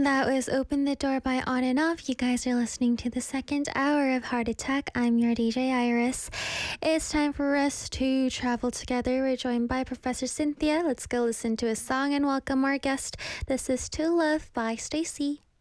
That was Open the Door by On and Off. You guys are listening to the second hour of Heart Attack. I'm your DJ Iris. It's time for us to travel together. We're joined by Professor Cynthia. Let's go listen to a song and welcome our guest. This is To Love by Stacy.